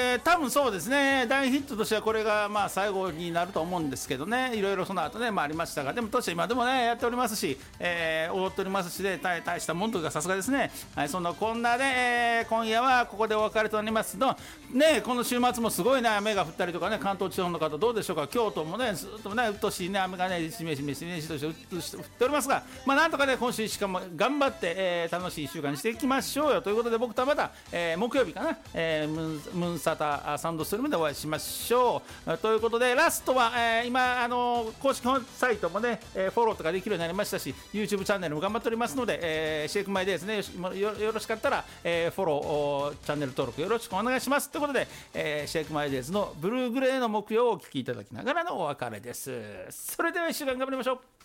多分そうですね、大ヒットとしてはこれがまあ最後になると思うんですけどね、いろいろその後ね、ありましたが、でもとして今でもねやっておりますし、踊っておりますしで、大したもんというかさすがですね。はい、そんなこんなで、今夜はここでお別れとなりますのね。この週末もすごいね雨が降ったりとかね、関東地方の方どうでしょうか。京都もねずっとねうっとしいね雨がねしめしめしめしとして降っておりますが、なんとかね今週しかも頑張って、楽しい1週間にしていきましょうよということで、僕とはまた、木曜日かな、ムンサタサンドストリームでお会いしましょうということで、ラストは、今公式サイトもね、フォローとかできるようになりましたし、 YouTube チャンネルも頑張っておりますので、シェイクマイデイですね、よろしかったら、フォローチャンネル登録よろしくお願いしますということで、シェイクマイデイズのブルーグレーの木曜をお聴きいただきながらのお別れです。それでは1週間頑張りましょう。